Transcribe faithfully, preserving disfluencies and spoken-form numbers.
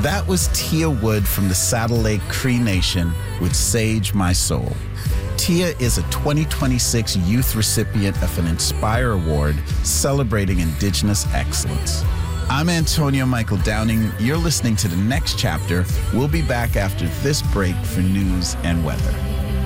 That was Tia Wood from the Saddle Lake Cree Nation with Sage My Soul. Tia is a twenty twenty-six youth recipient of an Inspire Award celebrating Indigenous excellence. I'm Antonio Michael Downing. You're listening to The Next Chapter. We'll be back after this break for news and weather.